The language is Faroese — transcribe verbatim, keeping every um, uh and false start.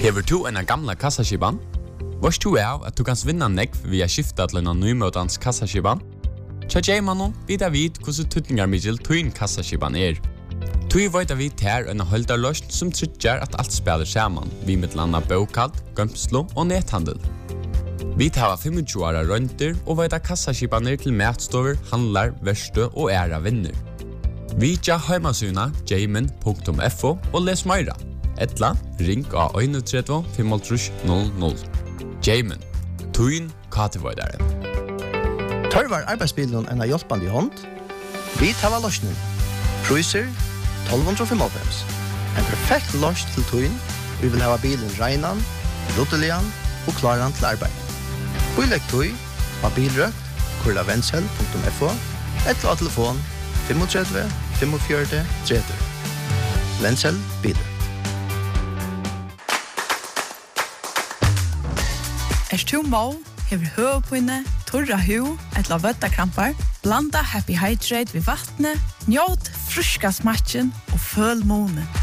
Hever du en gamla kassaskiban? Vars du er at du kan vinna nekv via skifta til en nymøtans kassaskiban? Tja J-mannen vidar vid hvordan tutningar middel tuin kassaskiban er. Tui vita vi ter en holdarløst som tryggjar at alt spelar saman, vi mittlanda bokald, gømslo og nethandel. Vi tar tjue åra rønter og vita kassaskibaner til matstover, handlar, verste og æra vinner. Vi tja heimasuna jamin punktum f o og les meira. Etla, ring av tre ett fem null null. Jamin, tuin katevoidaren. Tørvar arbeidsbilen en av hjelpande hånd? Vi tar løsning. Priser tolv fem. En perfekt løs til tuin. Vi vil ha bilen reinan, ruttelian og klaran til arbeid. Bilegg tui av bilrøkt, kurla vensel punktum f o, et av telefon tre fem fem fire tre. Vensel bilrøkt. Er du må, hever høvpinne, torra hu, et la vøttakrampar, blanda Happy Hydrate ved vattnet, njåt fruska smatchen og føl månen.